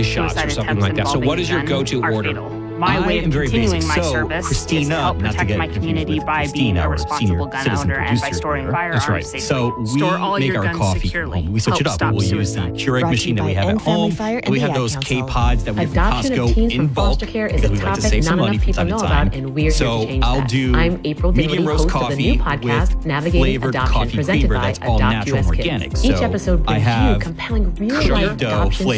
3 shots or something like that. So what is your go-to order? My way of continuing my service is to help protect my community by being a responsible gun owner and by storing firearms safely. So we Store all make your our guns coffee securely. home. We switch it up. We'll use the Keurig machine that we have at home. We have those K-Pods that we have from Costco in bulk because we like to save some money from time to time. So I'll do medium roast coffee with flavored coffee creamer that's all natural and organic. So I have cookie dough flavor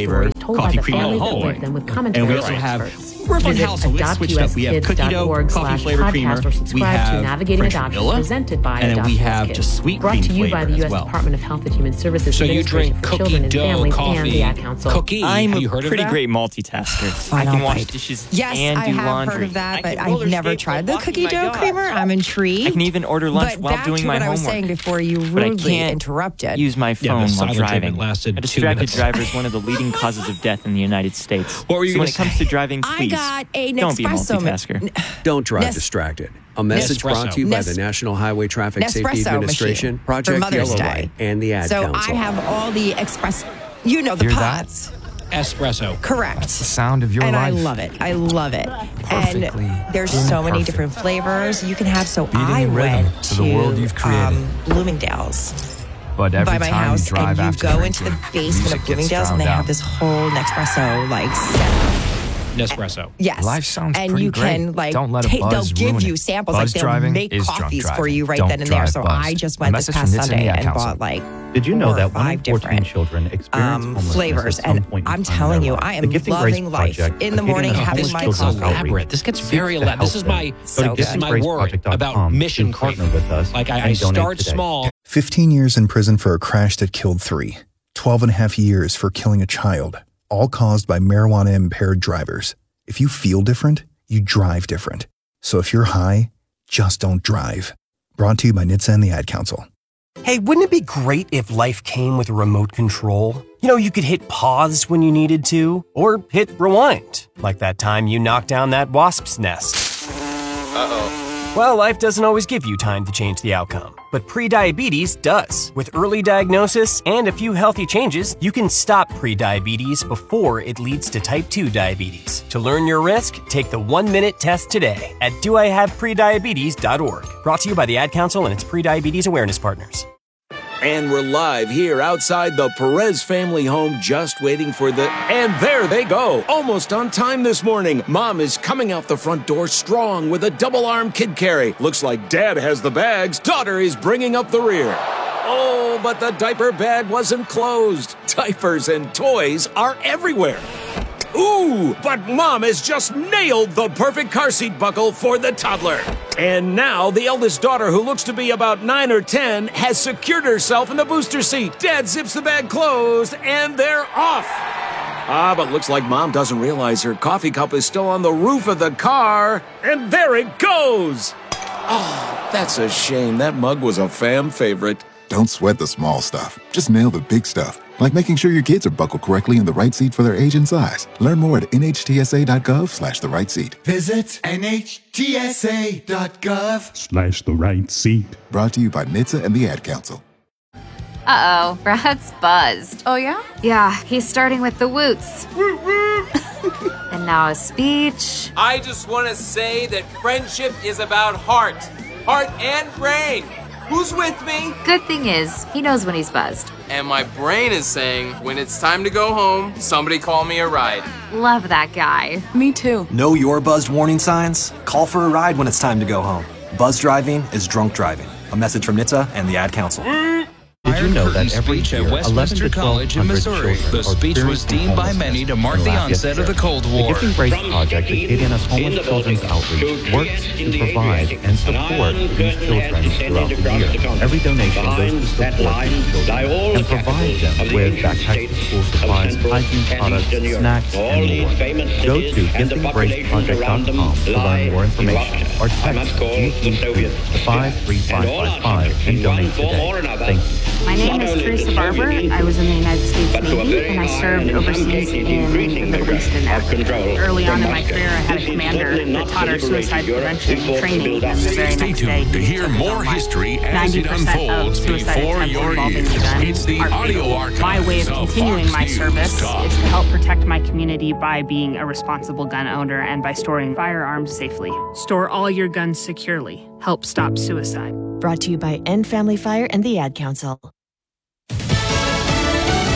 told by the families that live them with commentary and we also experts. We're Fun House, so we switched up. We have cookie dough, coffee flavored creamer. We have Navigating French Adoption, vanilla, presented by and then we Adoption have Kids. just sweet Brought cream to you by the flavor U.S. as well. Department of Health and Human Services. So you drink for cookie Children and dough, Families and coffee, the Ad Council. cookie. I'm Have you a heard of pretty that? great multitasker. Fine, I can I'll wash bite. dishes Yes, and I do have laundry. heard of that, I but can roller I've never skate tried while the cookie walking my dough dog. creamer. I'm intrigued. I can even order lunch But while back doing to my what I was homework. saying before you But I rudely can't interrupted. use my Yeah, phone the while silent driving. treatment lasted A 2 distracted minutes. driver is one of the leading causes of death in the United States. What were you so when gonna it comes to driving, I please got a don't be a Nespresso multitasker. Don't drive Nes- distracted. A message Nespresso. brought to you by Nes- the National Highway Traffic Safety Nespresso Administration, machine for Project Mother's Yellow Day. Light, and the Ad So Council. I have all the express, the Hear that? pods. Espresso. Correct. That's the sound of your And life. I love it. I love it. Perfectly And there's so many imperfect. different flavors you can have. So Beating I in rhythm went to the world you've created. Bloomingdale's But every by my time house, you drive and you after go drinking, into the basement music of gets Bloomingdale's, and they drowned have out. this whole Nespresso set. Nespresso. Yes. Life sounds and pretty you can great. like Don't let a they'll buzz give ruin you it. samples, Buzz like they'll driving make is drunk coffees for driving. you right Don't then and there. drive So buzzed. I just A went this message from past Nitsa and Sunday the Ad and Council. bought like Did you know 4 or that 1 in 5 14 different children experience homelessness flavors? at some And point in I'm time in telling their you, life? I am The Gifting Grace loving life. Project, In the located morning, in the having This my gets homeless coffee. children's outreach, elaborate. This gets seeks very to elaborate. This help is my them. Go to So this is my worry giftinggraceproject.com about mission to partner creep. with us Like I and donate start today. small. 15 years in prison for a crash that killed 3. 12 and a half years for killing a child, all caused by marijuana-impaired drivers. If you feel different, you drive different. So if you're high, just don't drive. Brought to you by NHTSA and the Ad Council. Hey, wouldn't it be great if life came with a remote control? You know, you could hit pause when you needed to, or hit rewind, like that time you knocked down that wasp's nest. Uh-oh. Well, life doesn't always give you time to change the outcome, but prediabetes does. With early diagnosis and a few healthy changes, you can stop prediabetes before it leads to type 2 diabetes. To learn your risk, take the 1-minute test today at doihaveprediabetes.org. Brought to you by the Ad Council and its prediabetes awareness partners. And we're live here outside the Perez family home, just waiting for the... And there they go! Almost on time this morning. Mom is coming out the front door strong with a double-arm kid carry. Looks like Dad has the bags. Daughter is bringing up the rear. Oh, but the diaper bag wasn't closed. Diapers and toys are everywhere. Ooh, but Mom has just nailed the perfect car seat buckle for the toddler. And now the eldest daughter, who looks to be about 9 or 10, has secured herself in the booster seat. Dad zips the bag closed, and they're off. But looks like Mom doesn't realize her coffee cup is still on the roof of the car. And there it goes. Oh, that's a shame. That mug was a fam favorite. Don't sweat the small stuff. Just nail the big stuff. Like making sure your kids are buckled correctly in the right seat for their age and size. Learn more at nhtsa.gov/the right seat. Visit nhtsa.gov/the right seat. Brought to you by NHTSA and the Ad Council. Uh-oh, Brad's buzzed. Oh, yeah? Yeah, he's starting with the woots. And now a speech. I just want to say that friendship is about heart and brain. Who's with me? Good thing is, he knows when he's buzzed. And my brain is saying, when it's time to go home, somebody call me a ride. Love that guy. Me too. Know your buzzed warning signs? Call for a ride when it's time to go home. Buzz driving is drunk driving. A message from NHTSA and the Ad Council. Did you know that every speech year, at Westminster 11 to College in 1,200 Missouri. children The are speech was experiencing deemed by many to mark the onset of the Cold War. The Gifting Grace Project, Acadiana's homeless children's outreach, works to provide and support these children throughout the year. Every donation goes to support these children and provide them with backpacks to school supplies, hygiene products, snacks, and more. Go to giftinggraceproject.com to learn more information or text GT2 to 53555 and donate today. Thank you. My name is Teresa Barber. I was in the United States Navy, and I served overseas in the Middle East and Africa. Early on in my career, I had a commander that taught our suicide prevention training, and the very Stay next day, tuned to hear more history as it 90% of unfolds suicide before attempts your involving ears. the gun It's the are audio fatal. archives My way of of continuing Fox my News service Talk. is to help protect my community by being a responsible gun owner and by storing firearms safely. Store all your guns securely. Help stop suicide. Brought to you by End Family Fire and the Ad Council.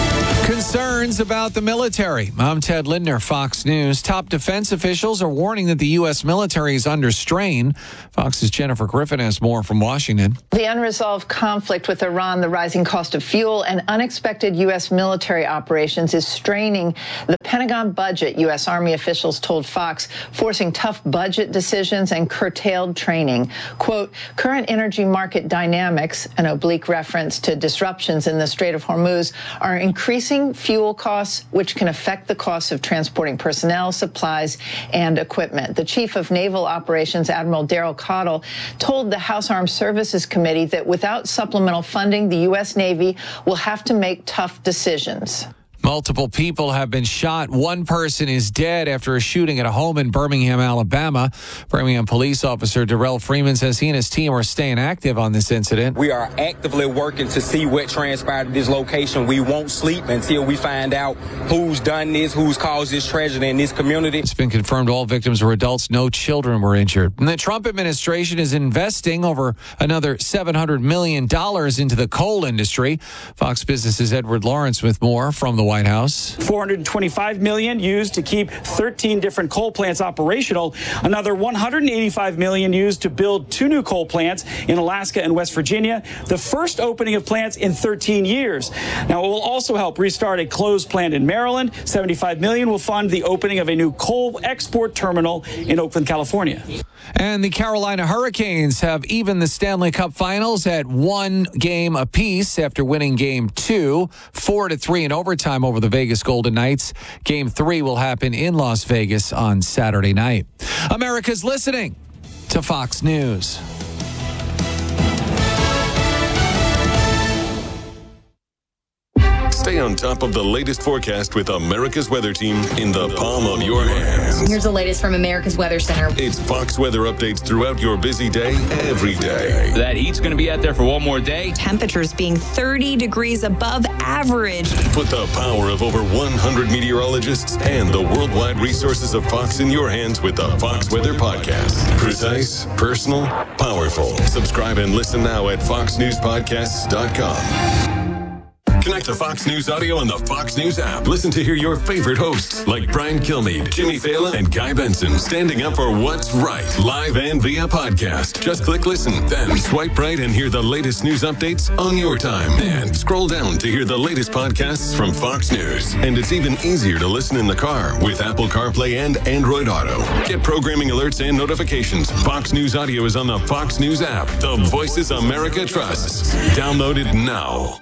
Concerns about the military. I'm Ted Lindner, Fox News. Top defense officials are warning that the U.S. military is under strain. Fox's Jennifer Griffin has more from Washington. The unresolved conflict with Iran, the rising cost of fuel, and unexpected U.S. military operations is straining the Pentagon budget, U.S. Army officials told Fox, forcing tough budget decisions and curtailed training. Quote, current energy market dynamics, an oblique reference to disruptions in the Strait of Hormuz, are increasing fuel costs, which can affect the cost of transporting personnel, supplies, and equipment. The Chief of Naval Operations, Admiral Daryl Cottle, told the House Armed Services Committee that without supplemental funding, the U.S. Navy will have to make tough decisions. Multiple people have been shot. One person is dead after a shooting at a home in Birmingham, Alabama. Birmingham police officer Darrell Freeman says he and his team are staying active on this incident. We are actively working to see what transpired at this location. We won't sleep until we find out who's done this, who's caused this tragedy in this community. It's been confirmed all victims were adults. No children were injured. And the Trump administration is investing over another $700 million into the coal industry. Fox Business's Edward Lawrence with more from the White House. $425 million used to keep 13 different coal plants operational. Another $185 million used to build 2 new coal plants in Alaska and West Virginia. The first opening of plants in 13 years. Now, it will also help restart a closed plant in Maryland. $75 million will fund the opening of a new coal export terminal in Oakland, California. And the Carolina Hurricanes have evened the Stanley Cup Finals at 1 game apiece after winning Game 2, 4-3 in overtime over the Vegas Golden Knights. Game 3 will happen in Las Vegas on Saturday night. America's listening to Fox News. Stay on top of the latest forecast with America's Weather Team in the palm of your hands. Here's the latest from America's Weather Center. It's Fox weather updates throughout your busy day, every day. That heat's going to be out there for one more day. Temperatures being 30 degrees above average. Put the power of over 100 meteorologists and the worldwide resources of Fox in your hands with the Fox Weather Podcast. Precise, personal, powerful. Subscribe and listen now at foxnewspodcasts.com. Connect to Fox News Audio on the Fox News app. Listen to hear your favorite hosts like Brian Kilmeade, Jimmy Fallon, and Guy Benson standing up for what's right, live and via podcast. Just click listen, then swipe right and hear the latest news updates on your time. And scroll down to hear the latest podcasts from Fox News. And it's even easier to listen in the car with Apple CarPlay and Android Auto. Get programming alerts and notifications. Fox News Audio is on the Fox News app. The voices America trusts. Download it now.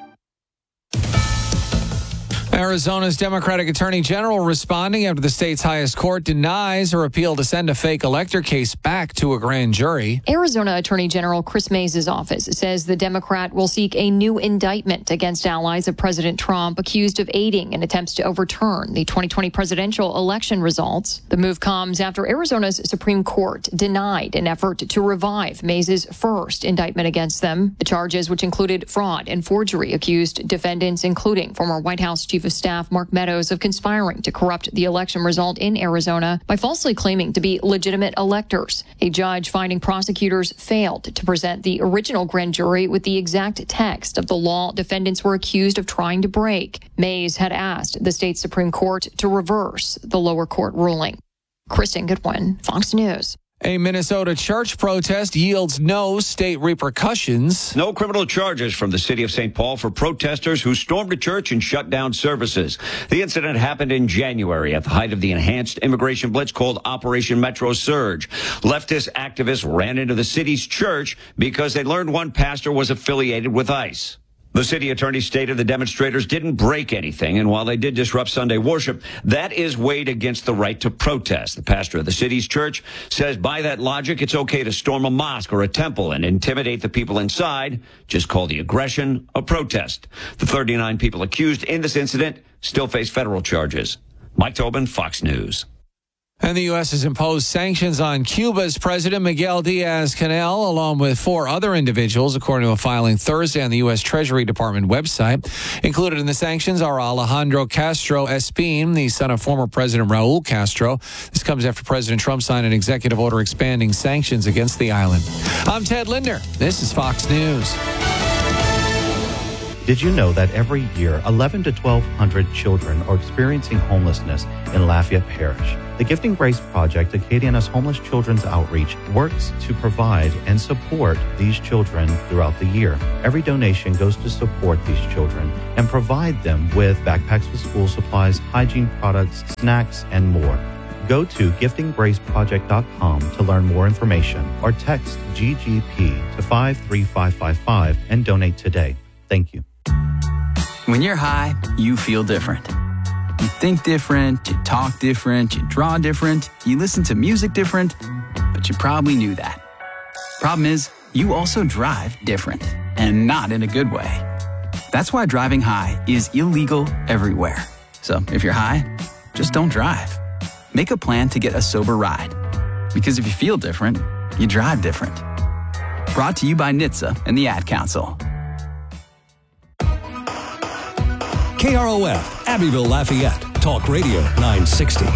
Arizona's Democratic Attorney General responding after the state's highest court denies her appeal to send a fake elector case back to a grand jury. Arizona Attorney General Chris Mays' office says the Democrat will seek a new indictment against allies of President Trump accused of aiding in attempts to overturn the 2020 presidential election results. The move comes after Arizona's Supreme Court denied an effort to revive Mays' first indictment against them. The charges, which included fraud and forgery, accused defendants, including former White House Chief of Staff Mark Meadows, of conspiring to corrupt the election result in Arizona by falsely claiming to be legitimate electors. A judge finding prosecutors failed to present the original grand jury with the exact text of the law defendants were accused of trying to break. Mays had asked the state Supreme Court to reverse the lower court ruling. Kristen Goodwin, Fox News. A Minnesota church protest yields no state repercussions. No criminal charges from the city of St. Paul for protesters who stormed a church and shut down services. The incident happened in January at the height of the enhanced immigration blitz called Operation Metro Surge. Leftist activists ran into the city's church because they learned one pastor was affiliated with ICE. The city attorney stated the demonstrators didn't break anything, and while they did disrupt Sunday worship, that is weighed against the right to protest. The pastor of the city's church says by that logic, it's okay to storm a mosque or a temple and intimidate the people inside. Just call the aggression a protest. The 39 people accused in this incident still face federal charges. Mike Tobin, Fox News. And the U.S. has imposed sanctions on Cuba's President Miguel Diaz-Canel, along with 4 other individuals, according to a filing Thursday on the U.S. Treasury Department website. Included in the sanctions are Alejandro Castro Espín, the son of former President Raul Castro. This comes after President Trump signed an executive order expanding sanctions against the island. I'm Ted Lindner. This is Fox News. Did you know that every year 1,100 to 1,200 children are experiencing homelessness in Lafayette Parish? The Gifting Grace Project, Acadiana's homeless children's outreach, works to provide and support these children throughout the year. Every donation goes to support these children and provide them with backpacks with school supplies, hygiene products, snacks, and more. Go to giftinggraceproject.com to learn more information or text GGP to 53555 and donate today. Thank you. When you're high, you feel different. You think different, you talk different, you draw different, you listen to music different, but you probably knew that. Problem is, you also drive different, and not in a good way. That's why driving high is illegal everywhere. So if you're high, just don't drive. Make a plan to get a sober ride. Because if you feel different, you drive different. Brought to you by NHTSA and the Ad Council. KROF, Abbeville, Lafayette, Talk Radio 960.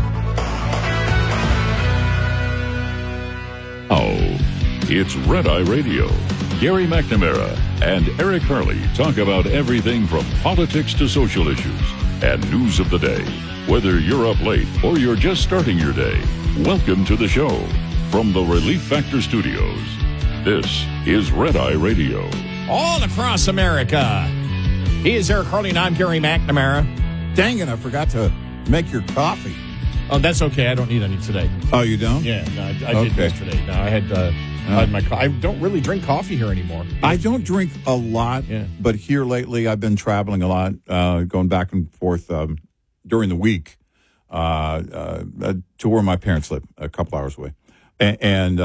Oh, it's Red Eye Radio. Gary McNamara and Eric Harley talk about everything from politics to social issues and news of the day. Whether you're up late or you're just starting your day, welcome to the show. From the Relief Factor Studios, this is Red Eye Radio. All across America. He is Eric Harley, and I'm Gary McNamara. Dang it, I forgot to make your coffee. Oh, that's okay. I don't need any today. Oh, you don't? Yeah, no, I did yesterday. No, I had my coffee. I don't really drink coffee here anymore. I don't drink a lot, but here lately I've been traveling a lot, going back and forth during the week to where my parents live, a couple hours away. And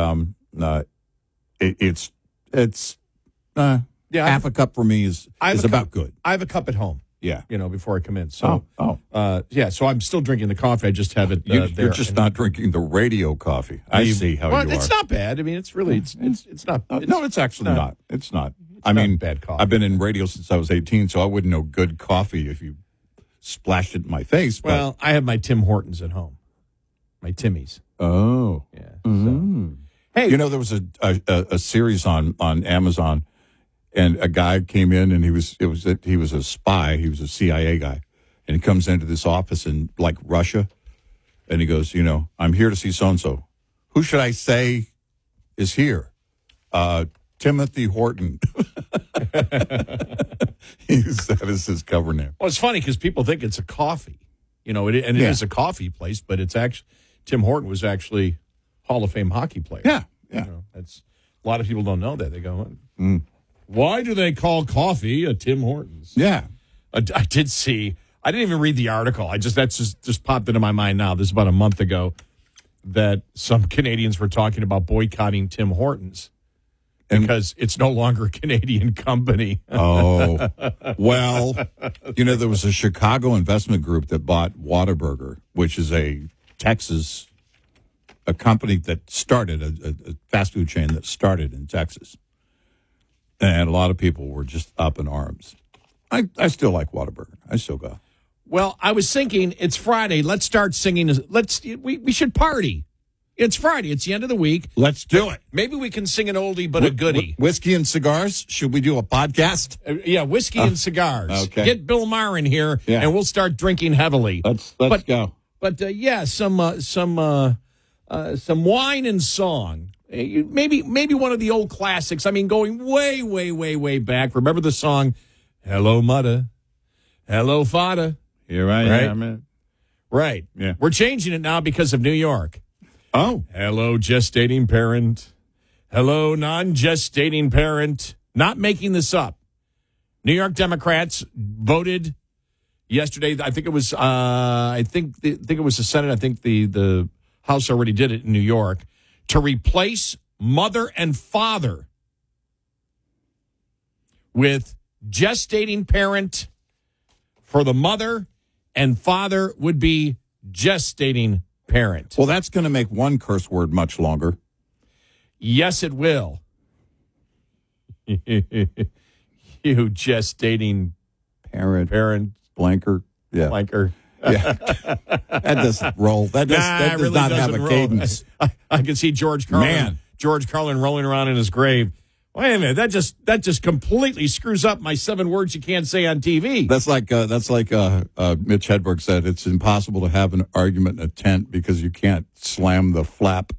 it's half a cup for me is about good. I have a cup at home. Yeah. Before I come in. So, so I'm still drinking the coffee. I just have it there. You're just not drinking the radio coffee. I see how you are. It's not bad. I mean, it's really, it's not. No, it's actually not. It's not. I mean, bad coffee. I've been in radio since I was 18, so I wouldn't know good coffee if you splashed it in my face. But. Well, I have my Tim Hortons at home. My Timmy's. Oh. Yeah. Mm-hmm. So. Hey. There was a series on Amazon. And a guy came in, and he was a spy. He was a CIA guy, and he comes into this office in like Russia, and he goes, I'm here to see so and so. Who should I say is here? Timothy Horton. That is his cover name. Well, it's funny because people think it's a coffee, it is a coffee place, but it's actually Tim Horton was actually Hall of Fame hockey player. Yeah. That's a lot of people don't know that. They go. Why do they call coffee a Tim Hortons? Yeah. I did see. I didn't even read the article. That's just popped into my mind now. This is about a month ago that some Canadians were talking about boycotting Tim Hortons because it's no longer a Canadian company. Oh. Well, there was a Chicago investment group that bought Whataburger, which is a company that started, a fast food chain that started in Texas. And a lot of people were just up in arms. I still like Whataburger. I still go. Well, I was thinking it's Friday. Let's start singing. We should party. It's Friday. It's the end of the week. Let's do it. Maybe we can sing an oldie but a goodie. Whiskey and cigars? Should we do a podcast? Yeah, whiskey and cigars. Okay. Get Bill Maher in here, and we'll start drinking heavily. Let's go. But some wine and song. Maybe one of the old classics. I mean, going way, way, way, way back. Remember the song, Hello, Mudda, Hello, Fada. Here I am. Right. Yeah. We're changing it now because of New York. Oh. Hello, gestating parent. Hello, non-gestating parent. Not making this up. New York Democrats voted yesterday. I think it was. I think it was the Senate. I think the House already did it in New York. To replace mother and father with gestating parent for the mother, and father would be gestating parent. Well, that's going to make one curse word much longer. Yes, it will. You gestating parent. Blanker. Yeah. Blanker. Yeah. That doesn't roll. That does not have a cadence. I can see George Carlin rolling around in his grave. Wait a minute, that just completely screws up my 7 words you can't say on TV. That's like Mitch Hedberg said. It's impossible to have an argument in a tent because you can't slam the flap.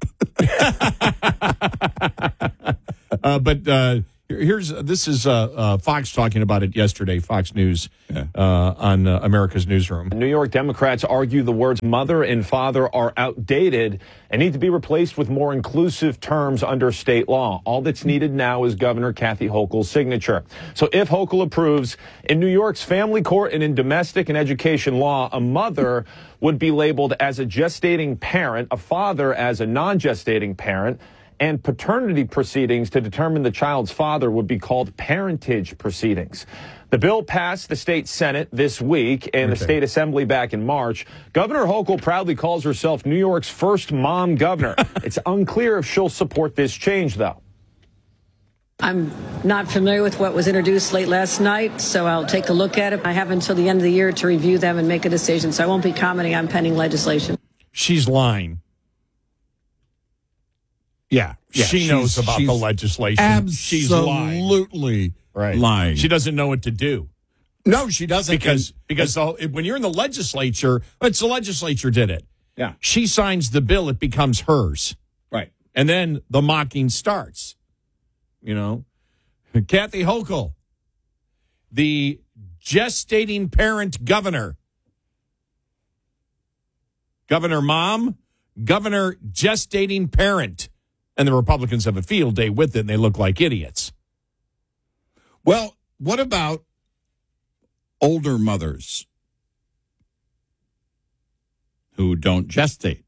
But this is Fox talking about it yesterday, Fox News on America's Newsroom. New York Democrats argue the words mother and father are outdated and need to be replaced with more inclusive terms under state law. All that's needed now is Governor Kathy Hochul's signature. So if Hochul approves, in New York's family court and in domestic and education law, a mother would be labeled as a gestating parent, a father as a non-gestating parent, and paternity proceedings to determine the child's father would be called parentage proceedings. The bill passed the state Senate this week and the state assembly back in March. Governor Hochul proudly calls herself New York's first mom governor. It's unclear if she'll support this change, though. I'm not familiar with what was introduced late last night, so I'll take a look at it. I have until the end of the year to review them and make a decision, so I won't be commenting on pending legislation. She's lying. Yeah, she knows about the legislation. She's lying. Absolutely lying. She doesn't know what to do. No, she doesn't. Because when you're in the legislature, it's the legislature did it. Yeah. She signs the bill, it becomes hers. Right. And then the mocking starts. You know, Kathy Hochul, the gestating parent governor. Governor mom, governor gestating parent. And the Republicans have a field day with it, and they look like idiots. Well, what about older mothers who don't gestate?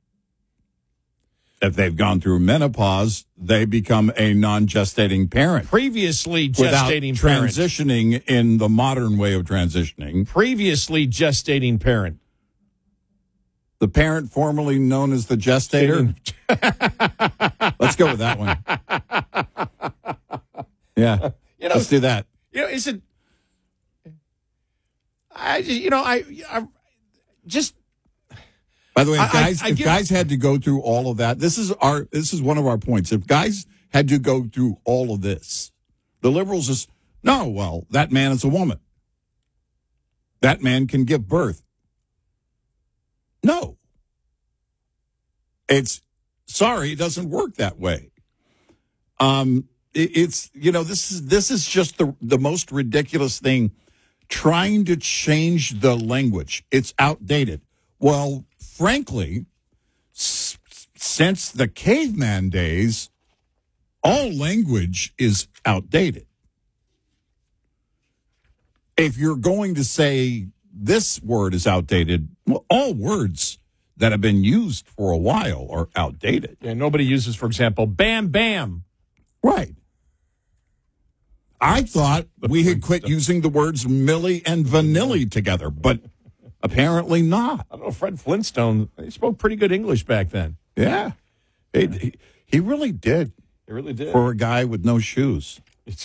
If they've gone through menopause, they become a non-gestating parent. Previously gestating gestating parent. parent. Transitioning in the modern way of transitioning. Previously gestating parent. The parent formerly known as the gestator. Let's go with that one. Yeah, let's do that. You know, is it? I just. By the way, if guys had to go through all of that, this is one of our points. If guys had to go through all of this, the liberals just no. Well, that man is a woman. That man can give birth. No. Sorry, it doesn't work that way. This is just the most ridiculous thing. Trying to change the language. It's outdated. Well, frankly, since the caveman days, all language is outdated. If you're going to say this word is outdated, well, all words that have been used for a while are outdated. Yeah, nobody uses, for example, bam, bam. Right. I thought we had quit using the words Millie and Vanilli together, but apparently not. I don't know, Fred Flintstone, he spoke pretty good English back then. Yeah. He really did. He really did. For a guy with no shoes.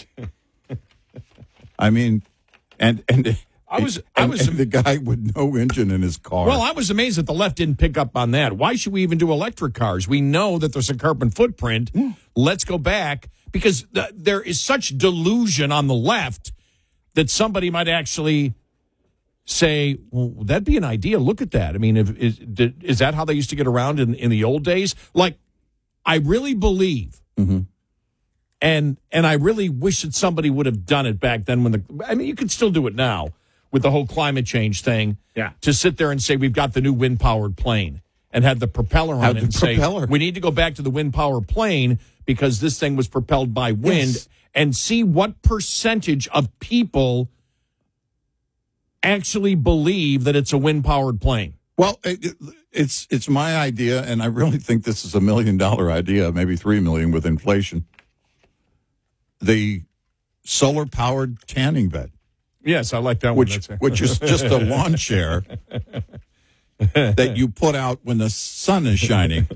I mean, and the guy with no engine in his car. Well, I was amazed that the left didn't pick up on that. Why should we even do electric cars? We know that there's a carbon footprint. Let's go back, because there is such delusion on the left that somebody might actually say, well, that'd be an idea. Look at that. I mean, is that how they used to get around in the old days? Like, I really believe, and I really wish that somebody would have done it back then you could still do it now with the whole climate change thing. Yeah. To sit there and say, we've got the new wind-powered plane and have the propeller on it and say, we need to go back to the wind-powered plane because this thing was propelled by wind, and see what percentage of people actually believe that it's a wind-powered plane. Well, it's my idea, and I really think this is $1 million idea, maybe $3 million with inflation. The solar-powered tanning bed. Yes, I like that one. Which is just a lawn chair that you put out when the sun is shining.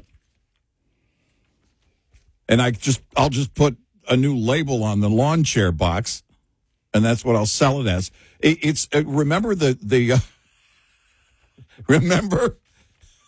And I'll just put a new label on the lawn chair box, and that's what I'll sell it as. Remember remember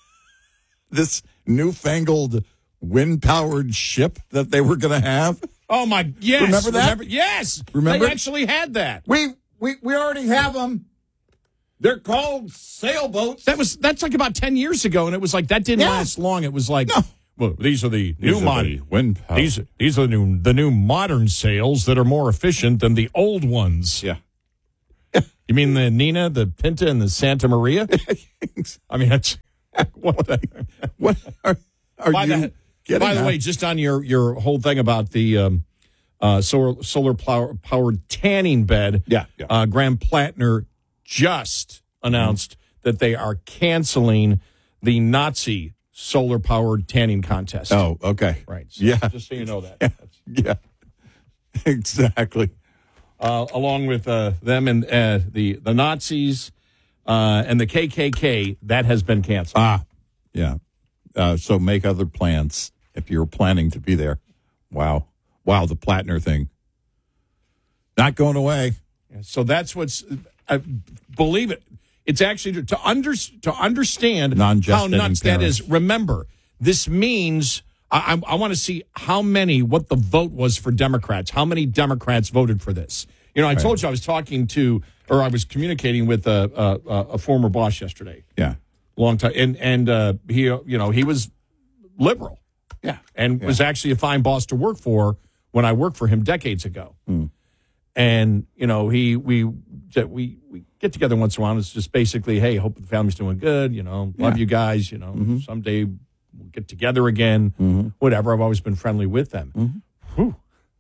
this newfangled wind-powered ship that they were going to have? Oh my! Yes, Remember that? Yes, Remember? they actually had that. We already have them. They're called sailboats. That's like about 10 years ago, and it was like that didn't last long. It was like, well, these are the new modern wind power. These are the new modern sails that are more efficient than the old ones. Yeah. You mean the Nina, the Pinta, and the Santa Maria? I mean, that's what are By you by the way, just on your whole thing about the solar powered tanning bed, Graham Plattner just announced that they are canceling the Nazi solar powered tanning contest. Oh, okay. Right. So just so you know that. Yeah. Exactly. Along with them and the Nazis and the KKK, that has been canceled. Yeah. So make other plans if you're planning to be there. Wow, the Plattner thing. Not going away. So that's what's, believe it. It's actually to understand how nuts that is. Remember, this means, I want to see what the vote was for Democrats. How many Democrats voted for this? You know, I told you I was I was communicating with a former boss yesterday. Yeah. Long time. And he was liberal. Yeah. And was actually a fine boss to work for when I worked for him decades ago. And, we get together once in a while. And it's just basically, hey, hope the family's doing good. Love you guys. Someday we'll get together again. Whatever. I've always been friendly with them. Whew.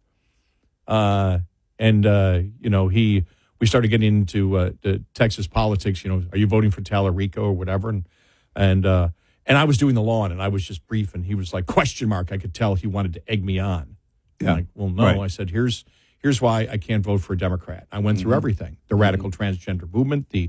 We started getting into the Texas politics. Are you voting for Tallarico or whatever? And I was doing the lawn, and I was just brief, and he was like, question mark. I could tell he wanted to egg me on. Yeah. I'm like, well, no. Right. I said, here's why I can't vote for a Democrat. I went through everything: the radical transgender movement, the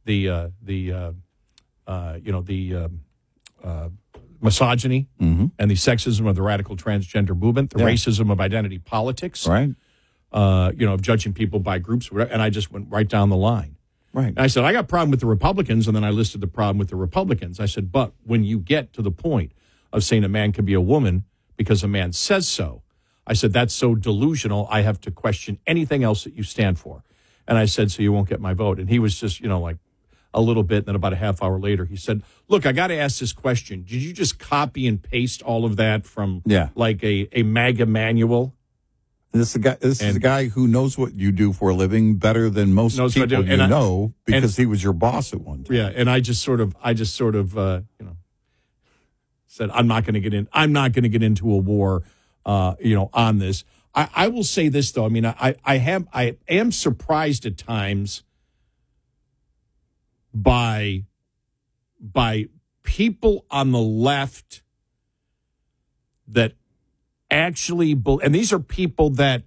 misogyny and the sexism of the radical transgender movement, the racism of identity politics, right? Of judging people by groups, and I just went right down the line. Right. And I said, I got a problem with the Republicans, and then I listed the problem with the Republicans. I said, but when you get to the point of saying a man can be a woman because a man says so, I said, that's so delusional, I have to question anything else that you stand for. And I said, so you won't get my vote. And he was just, like a little bit. And then about a half hour later, he said, look, I got to ask this question. Did you just copy and paste all of that from like a MAGA manual? This is a guy who knows what you do for a living better than most people know because he was your boss at one time. Yeah, and I just sort of said I'm not going to get into a war on this. I will say this though. I mean, I am surprised at times by people on the left that actually, and these are people that,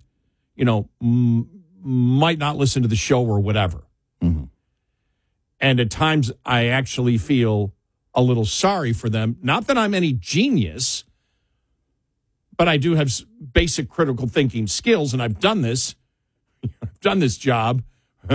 might not listen to the show or whatever. Mm-hmm. And at times I actually feel a little sorry for them. Not that I'm any genius, but I do have basic critical thinking skills. And I've done this. I've done this job,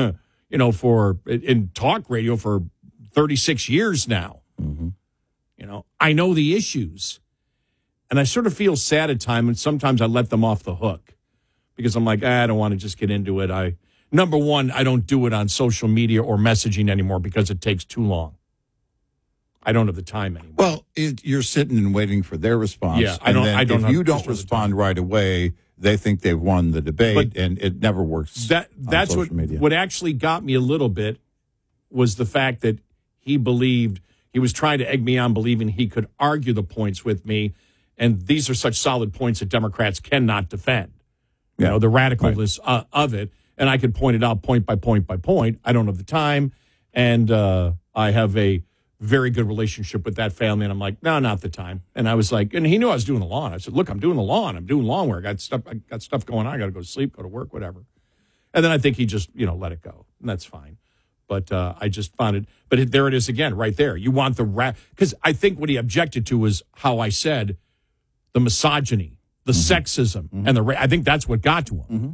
in talk radio for 36 years now. Mm-hmm. I know the issues. And I sort of feel sad at times, and sometimes I let them off the hook because I'm like, I don't want to just get into it. Number one, I don't do it on social media or messaging anymore because it takes too long. I don't have the time anymore. Well, you're sitting and waiting for their response. Yeah, I don't. If you don't respond right away, they think they've won the debate, and it never works. That's what actually got me a little bit was the fact that he was trying to egg me on, believing he could argue the points with me. And these are such solid points that Democrats cannot defend. The radicalness of it. And I could point it out point by point by point. I don't have the time. And I have a very good relationship with that family. And I'm like, no, not the time. And I was like, and he knew I was doing the lawn. I said, look, I'm doing the lawn. I'm doing lawn work. I got stuff going on. I got to go to sleep, go to work, whatever. And then I think he just, let it go. And that's fine. But I just found it. But there it is again, right there. You want because I think what he objected to was how I said, the misogyny, the sexism, and I think that's what got to him.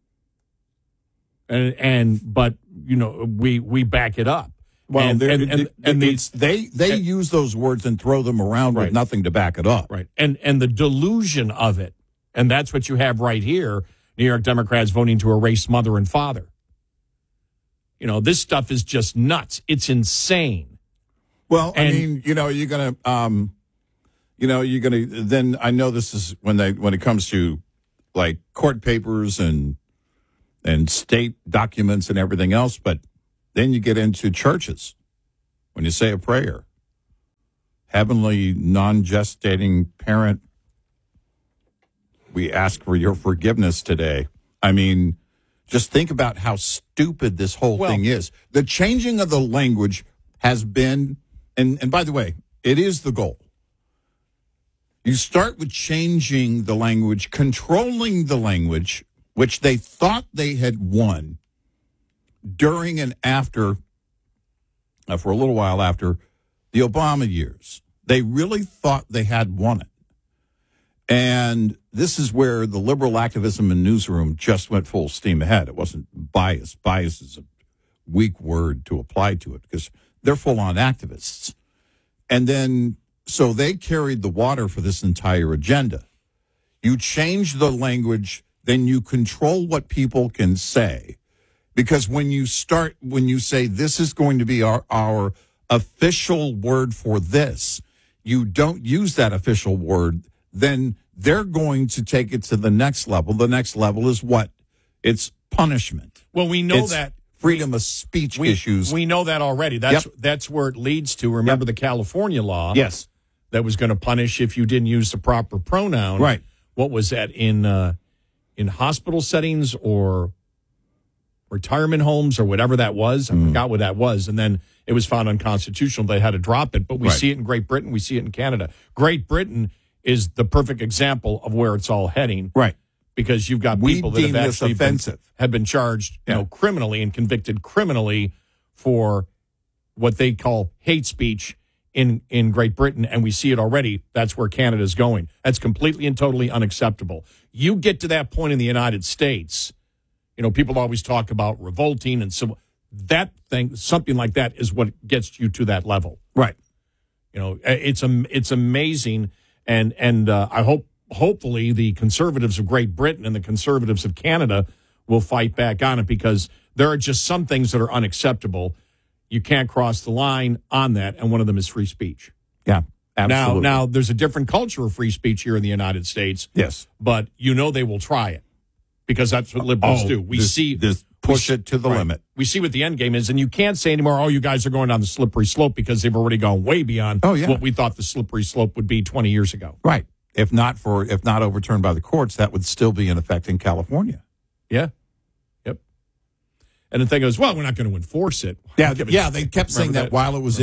But we back it up. Well, they use those words and throw them around with nothing to back it up. Right. And the delusion of it And that's what you have right here. New York Democrats voting to erase mother and father. You know, this stuff is just nuts. It's insane. Well, I mean, you're going to, then I know this is when it comes to like court papers and state documents and everything else, but then you get into churches when you say a prayer. Heavenly non-gestating parent, we ask for your forgiveness today. I mean, just think about how stupid this whole thing is. The changing of the language has been, and by the way, it is the goal. You start with changing the language, controlling the language, which they thought they had won during and after, for a little while after, the Obama years. They really thought they had won it. And this is where the liberal activism and newsroom just went full steam ahead. It wasn't bias. Bias is a weak word to apply to it because they're full-on activists. And then, so they carried the water for this entire agenda. You change the language, then you control what people can say. Because when you say this is going to be our official word for this, you don't use that official word, then they're going to take it to the next level. The next level is what? It's punishment. Well, we know it's that freedom of speech issues. We know that already. That's where it leads to. Remember the California law? Yes. That was going to punish if you didn't use the proper pronoun. Right. What was that in hospital settings or retirement homes or whatever that was? I forgot what that was. And then it was found unconstitutional. They had to drop it. But we see it in Great Britain. We see it in Canada. Great Britain is the perfect example of where it's all heading. Right. Because you've got people that have actually been charged criminally and convicted criminally for what they call hate speech in Great Britain, and we see it already. That's where Canada's going. That's completely and totally unacceptable. You get to that point in the United States, people always talk about revolting and so that thing, something like that is what gets you to that level. Right. It's amazing, and I hopefully the conservatives of Great Britain and the conservatives of Canada will fight back on it because there are just some things that are unacceptable. You can't cross the line on that, and one of them is free speech. Yeah, absolutely. Now there's a different culture of free speech here in the United States. Yes. But they will try it because that's what liberals do. We see this push it to the limit. We see what the end game is, and you can't say anymore, you guys are going down the slippery slope because they've already gone way beyond what we thought the slippery slope would be 20 years ago. Right. If not overturned by the courts, that would still be in effect in California. Yeah. Yep. And the thing is, we're not going to enforce it. Yeah. They kept saying that while it was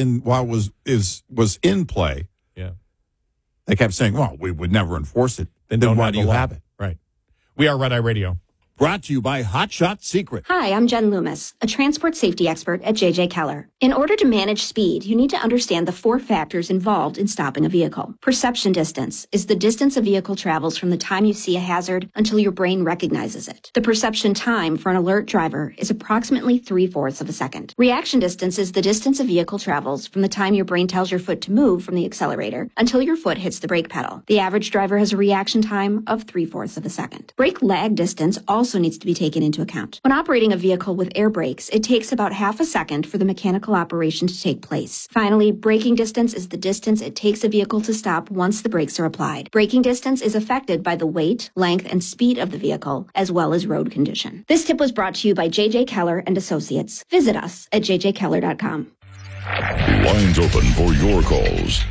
in play. Yeah. They kept saying, we would never enforce it. Then why do you have it? Right. We are Red Eye Radio. Brought to you by Hot Shot Secret. Hi, I'm Jen Loomis, a transport safety expert at J.J. Keller. In order to manage speed, you need to understand the 4 factors involved in stopping a vehicle. Perception distance is the distance a vehicle travels from the time you see a hazard until your brain recognizes it. The perception time for an alert driver is approximately 3/4 of a second. Reaction distance is the distance a vehicle travels from the time your brain tells your foot to move from the accelerator until your foot hits the brake pedal. The average driver has a reaction time of 3/4 of a second. Brake lag distance also needs to be taken into account. When operating a vehicle with air brakes, it takes about half a second for the mechanical operation to take place. Finally, braking distance is the distance it takes a vehicle to stop once the brakes are applied. Braking distance is affected by the weight, length, and speed of the vehicle, as well as road condition. This tip was brought to you by J.J. Keller and Associates. Visit us at jjkeller.com. Lines open for your calls.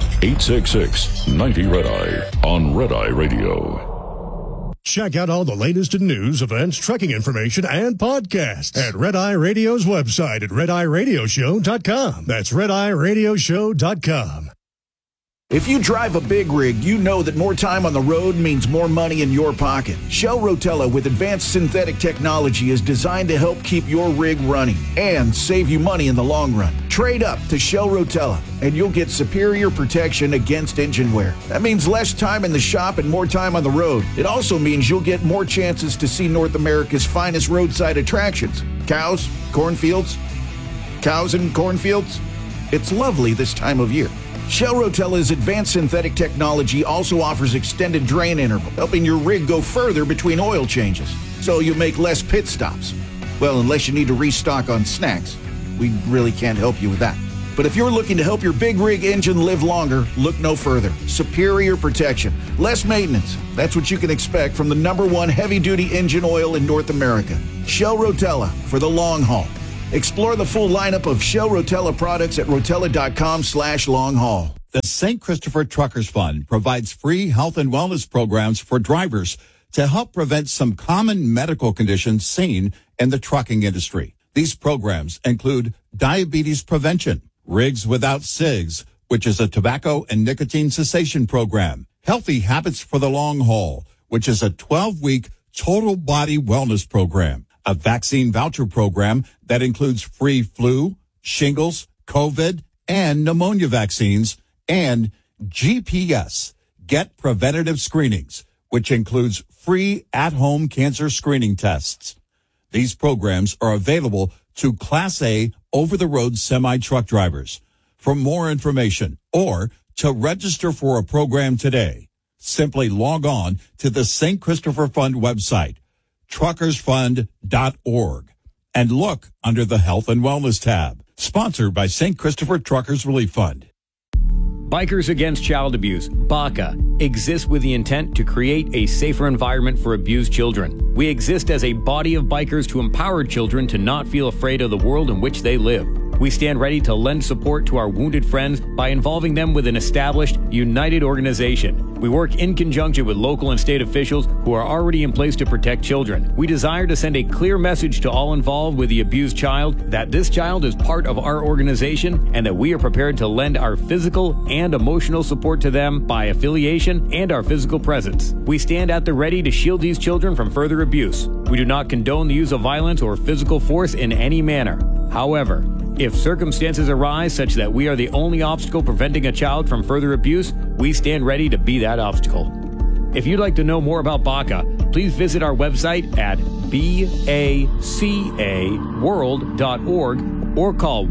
866-90-RED-EYE on Red Eye Radio. Check out all the latest in news, events, trucking information, and podcasts at Red Eye Radio's website at redeyeradioshow.com. That's redeyeradioshow.com. If you drive a big rig, you know that more time on the road means more money in your pocket. Shell Rotella with advanced synthetic technology is designed to help keep your rig running and save you money in the long run. Trade up to Shell Rotella and you'll get superior protection against engine wear. That means less time in the shop and more time on the road. It also means you'll get more chances to see North America's finest roadside attractions. Cows, cornfields, cows and cornfields. It's lovely this time of year. Shell Rotella's advanced synthetic technology also offers extended drain interval, helping your rig go further between oil changes, so you'll make less pit stops. Well, unless you need to restock on snacks. We really can't help you with that. But if you're looking to help your big rig engine live longer, look no further. Superior protection, less maintenance. That's what you can expect from the #1 heavy-duty engine oil in North America. Shell Rotella for the long haul. Explore the full lineup of Shell Rotella products at rotella.com/long haul. The St. Christopher Truckers Fund provides free health and wellness programs for drivers to help prevent some common medical conditions seen in the trucking industry. These programs include diabetes prevention, Rigs Without Cigs, which is a tobacco and nicotine cessation program, Healthy Habits for the Long Haul, which is a 12-week total body wellness program, a vaccine voucher program that includes free flu, shingles, COVID, and pneumonia vaccines, and GPS, Get Preventative Screenings, which includes free at-home cancer screening tests. These programs are available to Class A over-the-road semi-truck drivers. For more information or to register for a program today, simply log on to the St. Christopher Fund website, truckersfund.org, and look under the Health and Wellness tab. Sponsored by St. Christopher Truckers Relief Fund. Bikers Against Child Abuse, BACA, exists with the intent to create a safer environment for abused children. We exist as a body of bikers to empower children to not feel afraid of the world in which they live. We stand ready to lend support to our wounded friends by involving them with an established, united organization. We work in conjunction with local and state officials who are already in place to protect children. We desire to send a clear message to all involved with the abused child that this child is part of our organization and that we are prepared to lend our physical and emotional support to them by affiliation and our physical presence. We stand at the ready to shield these children from further abuse. We do not condone the use of violence or physical force in any manner. However, if circumstances arise such that we are the only obstacle preventing a child from further abuse, we stand ready to be that obstacle. If you'd like to know more about BACA, please visit our website at bacaworld.org or call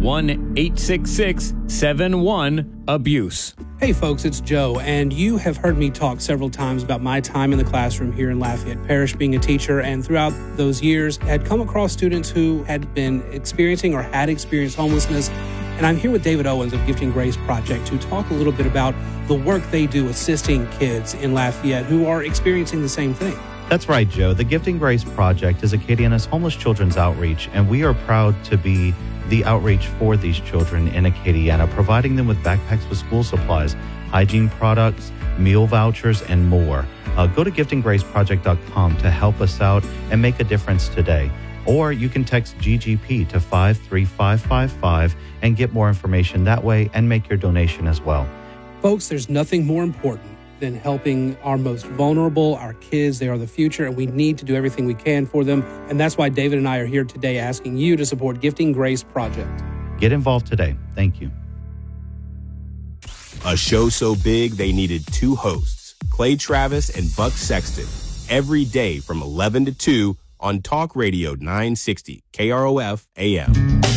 1-866-71-ABUSE. Hey folks, it's Joe, and you have heard me talk several times about my time in the classroom here in Lafayette Parish being a teacher, and throughout those years had come across students who had been experiencing or had experienced homelessness. And I'm here with David Owens of Gifting Grace Project to talk a little bit about the work they do assisting kids in Lafayette who are experiencing the same thing. That's right, Joe. The Gifting Grace Project is Acadiana's homeless children's outreach, and we are proud to be the outreach for these children in Acadiana, providing them with backpacks with school supplies, hygiene products, meal vouchers, and more. Go to giftinggraceproject.com to help us out and make a difference today. Or you can text GGP to 53555 and get more information that way and make your donation as well. Folks, there's nothing more important than helping our most vulnerable, our kids. They are the future, and we need to do everything we can for them. And that's why David and I are here today asking you to support Gifting Grace Project. Get involved today. Thank you. A show so big they needed two hosts, Clay Travis and Buck Sexton, every day from 11 to 2 on Talk Radio 960 KROF AM.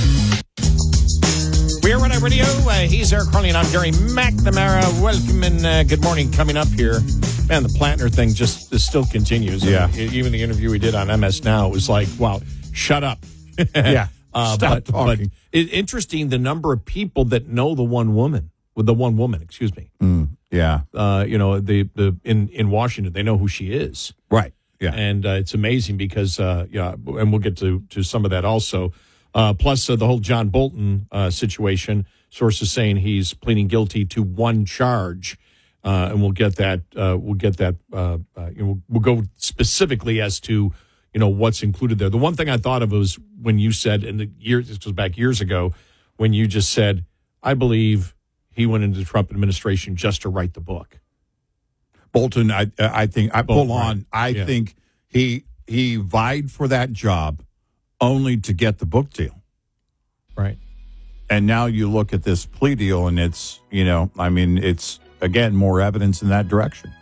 We're Red Eye Radio. He's Eric Harley and I'm Gary McNamara. Welcome and good morning. Coming up here, man, the Plantner thing just still continues. Yeah. Even the interview we did on MS Now was like, wow, shut up. Yeah. Stop talking. But interesting the number of people that know the one woman. Excuse me. Yeah. In Washington, they know who she is. Right. Yeah. And it's amazing because, and we'll get to some of that also. Plus the whole John Bolton situation. Sources saying he's pleading guilty to one charge, and we'll get that. We'll go specifically as to what's included there. The one thing I thought of was when you said, this goes back years ago, when you just said, I believe he went into the Trump administration just to write the book. Bolton, I think he vied for that job only to get the book deal. Right. And now you look at this plea deal and it's, it's, again, more evidence in that direction.